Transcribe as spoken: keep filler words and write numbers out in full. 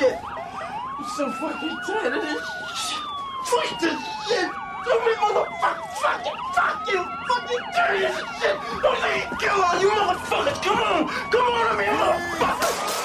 shit. I'm so fucking tired of this shit. Fuck this shit. Stupid motherfucker. Fuck you. Fuck you. Fucking dirty shit. Don't let me kill all you motherfuckers. Come on. Come on, I mean,